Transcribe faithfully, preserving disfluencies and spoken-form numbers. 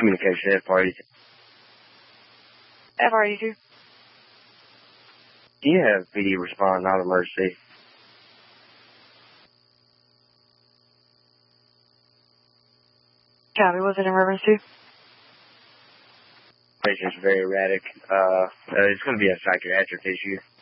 communication, F R E two. F R E two. Do you have P D respond, not emergency? Copy, was it an emergency? Patient's very erratic. Uh, uh, it's going to be a psychiatric issue.